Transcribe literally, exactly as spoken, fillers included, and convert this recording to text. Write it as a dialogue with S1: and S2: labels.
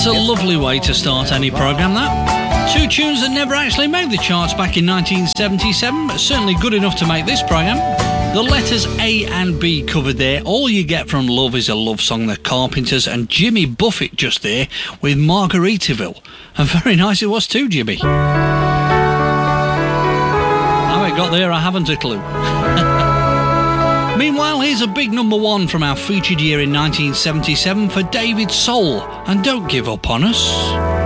S1: a lovely way to start any programme, that. Two tunes that never actually made the charts back in nineteen seventy-seven, but certainly good enough to make this programme. The letters A and B covered there. All You Get From Love Is a Love Song, The Carpenters, and Jimmy Buffett just there with Margaritaville. And very nice it was too, Jimmy. How it got there, I haven't a clue. Meanwhile, here's a big number one from our featured year in nineteen seventy-seven for David Soul, and Don't Give Up On Us.